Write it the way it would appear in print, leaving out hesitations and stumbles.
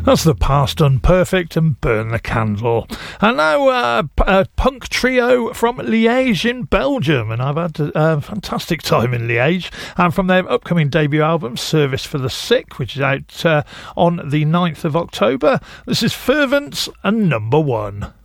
That's The Past Done Perfect and Burn the Candle. And now a punk trio from Liège in Belgium, and I've had a fantastic time in Liège. And from their upcoming debut album, Service for the Sick, which is out on the 9th of October, this is Fervent and Number One.